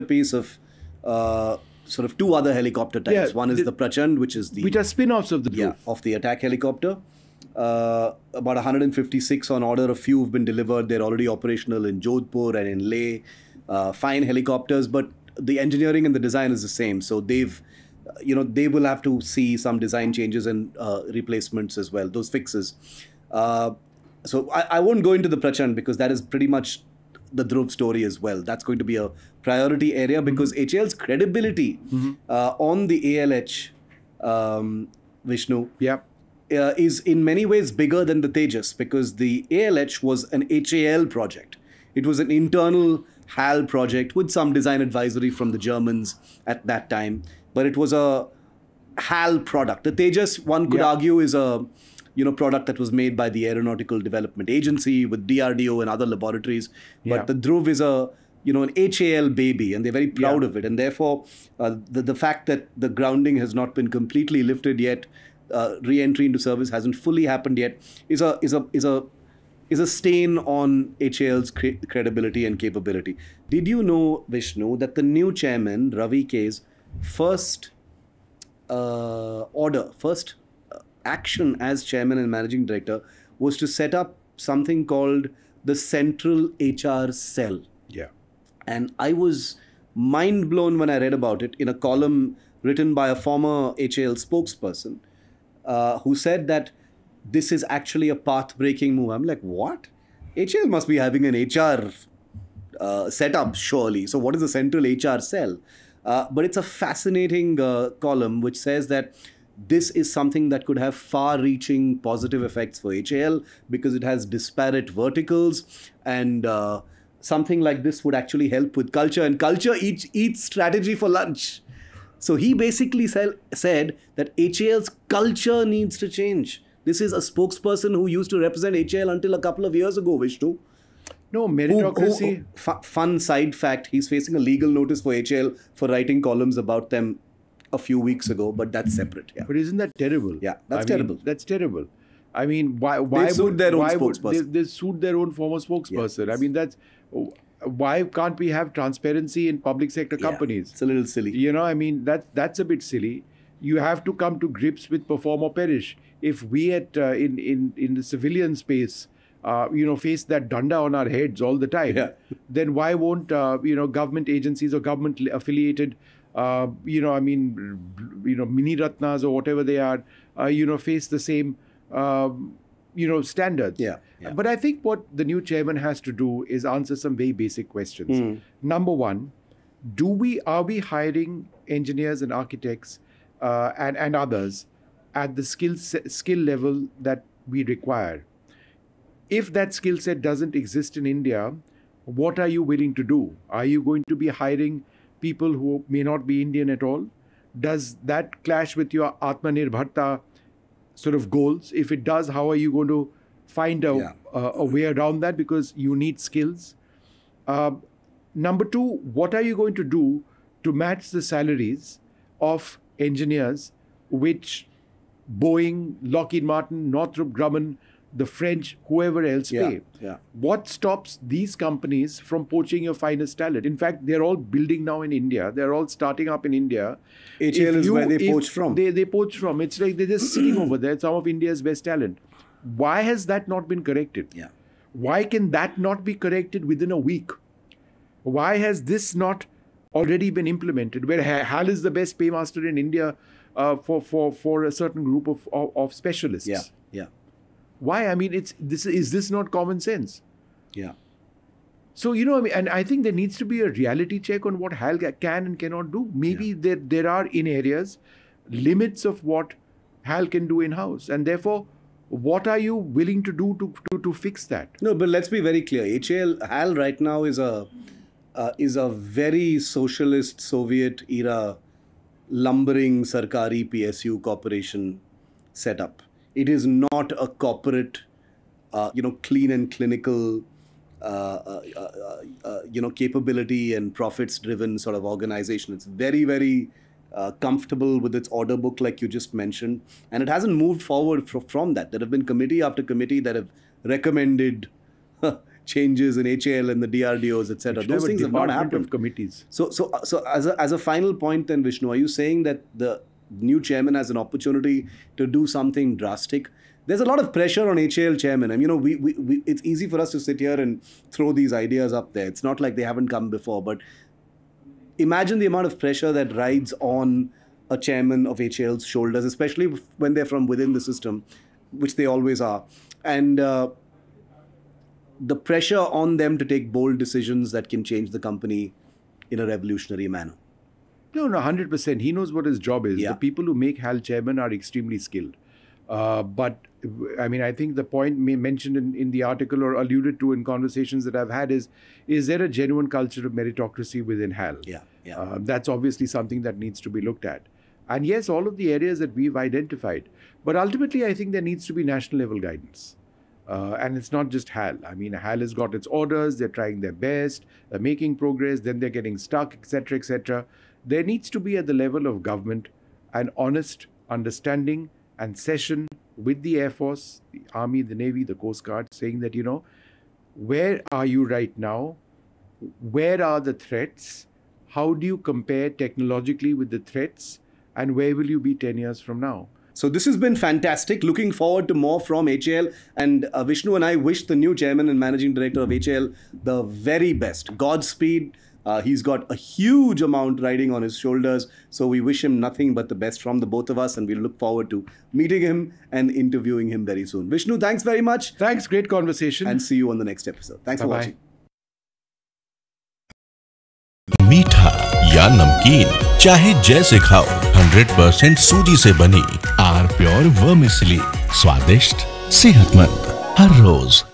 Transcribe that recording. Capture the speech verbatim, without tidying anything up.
piece of uh, sort of two other helicopter types. Yeah, One is the- the Prachand, which is the which are spin-offs of the yeah, Dhruv. of the attack helicopter. Uh, about one hundred fifty-six on order. A few have been delivered. They're already operational in Jodhpur and in Leh. Uh, fine helicopters, but the engineering and the design is the same. So they've, uh, you know, they will have to see some design changes and uh, replacements as well. Those fixes. Uh, so I, I won't go into the Prachand because that is pretty much the Dhruv story as well. That's going to be a priority area because H A L's credibility uh, on the A L H, um, Vishnu, Yeah. uh, is in many ways bigger than the Tejas because the A L H was an H A L project. It was an internal H A L project with some design advisory from the Germans at that time, but it was a H A L product. The Tejas, one could Yeah. argue, is a you know product that was made by the Aeronautical Development Agency with D R D O and other laboratories. But Yeah. the Dhruv is a you know an H A L baby, and they're very proud Yeah. of it. And therefore, uh, the the fact that the grounding has not been completely lifted yet, uh, re-entry into service hasn't fully happened yet, is a is a is a is a stain on H A L's cre- credibility and capability. Did you know, Vishnu, that the new chairman Ravi K's first uh, order, first uh, action as chairman and managing director was to set up something called the Central H R Cell. Yeah. And I was mind blown when I read about it in a column written by a former H A L spokesperson uh, who said that this is actually a path-breaking move. I'm like, what? H A L must be having an H R uh, setup, surely. So what is the Central H R Cell? Uh, but it's a fascinating uh, column which says that this is something that could have far-reaching positive effects for H A L because it has disparate verticals, and uh, something like this would actually help with culture, and culture eats, eats strategy for lunch. So he basically sel- said that H A L's culture needs to change. This is a spokesperson who used to represent H A L until a couple of years ago, Vishnu. No, Who- meritocracy. who- fu- fun side fact, he's facing a legal notice for H A L for writing columns about them a few weeks ago, but that's separate. Yeah. But isn't that terrible? Yeah, that's I mean, terrible. That's terrible. I mean, why? Why sued would their own why would spokesperson. they, they sued their own former spokesperson? Yes. I mean, that's why can't we have transparency in public sector Yeah, companies? it's a little silly. You know, I mean, that that's a bit silly. You have to come to grips with perform or perish. If we at uh, in in in the civilian space, uh, you know, face that danda on our heads all the time, Yeah. then why won't uh, you know government agencies or government affiliated, uh, you know, I mean, you know, mini ratnas or whatever they are, uh, you know, face the same, um, you know, standards. Yeah, yeah. But I think what the new chairman has to do is answer some very basic questions. Hmm. Number one, do we are we hiring engineers and architects uh, and and others at the skill se- skill level that we require? If that skill set doesn't exist in India, what are you willing to do? Are you going to be hiring people who may not be Indian at all? Does that clash with your Atmanirbharta sort of goals? If it does, how are you going to find a, Yeah. a, a way around that? Because you need skills. Uh, number two, what are you going to do to match the salaries of engineers which Boeing, Lockheed Martin, Northrop Grumman, the French, whoever else Yeah, pay? yeah. What stops these companies from poaching your finest talent? In fact, they're all building now in India. They're all starting up in India. H A L If is you- where they if poach from. They, they poach from. It's like they're just sitting over there, some of India's best talent. Why has that not been corrected? Yeah. Why can that not be corrected within a week? Why has this not already been implemented? Where Ha- HAL is the best paymaster in India uh, for, for, for a certain group of, of, of specialists. Yeah, yeah, Why? I mean, it's this is this not common sense? yeah. So, you know, I mean, and I think there needs to be a reality check on what HAL ca- can and cannot do. Maybe there there are in areas limits of what HAL can do in house, and therefore, what are you willing to do to to, to fix that? No, but let's be very clear. H A L, H A L right now is a uh, is a very socialist Soviet era lumbering Sarkari P S U corporation setup. It is not a corporate, uh, you know, clean and clinical, uh, uh, uh, uh, you know, capability and profits driven sort of organization. It's very, very uh, comfortable with its order book, like you just mentioned, and it hasn't moved forward fr- from that. There have been committee after committee that have recommended changes in H A L and the D R D Os, et cetera. Those things have not happened. Of committees. So, so, so as a as a final point, then, Vishnu, are you saying that the new chairman has an opportunity to do something drastic? There's a lot of pressure on H A L chairman. I mean, you know, we, we, we it's easy for us to sit here and throw these ideas up there. It's not like they haven't come before, but imagine the amount of pressure that rides on a chairman of H A L's shoulders, especially when they're from within the system, which they always are. And uh, the pressure on them to take bold decisions that can change the company in a revolutionary manner. No, no, one hundred percent. He knows what his job is. Yeah. The people who make H A L chairman are extremely skilled. Uh, but, I mean, I think the point mentioned in, in the article or alluded to in conversations that I've had is, is there a genuine culture of meritocracy within H A L? Yeah, yeah. Uh, that's obviously something that needs to be looked at. And yes, all of the areas that we've identified. But ultimately, I think there needs to be national level guidance. Uh, and it's not just H A L. I mean, H A L has got its orders, they're trying their best, they're making progress, then they're getting stuck, et cetera, et cetera. There needs to be at the level of government an honest understanding and session with the Air Force, the Army, the Navy, the Coast Guard, saying that, you know, where are you right now? Where are the threats? How do you compare technologically with the threats? And where will you be ten years from now? So this has been fantastic. Looking forward to more from H A L. And uh, Vishnu and I wish the new chairman and managing director of H A L the very best. Godspeed. Uh, he's got a huge amount riding on his shoulders. So we wish him nothing but the best from the both of us. And we look forward to meeting him and interviewing him very soon. Vishnu, thanks very much. Thanks. Great conversation. And see you on the next episode. Thanks Bye-bye. for watching. मीठा या नमकीन चाहे जैसे खाओ, hundred percent सूजी से बनी are pure vermicelli, स्वादिष्ट, सेहतमंद हर रोज।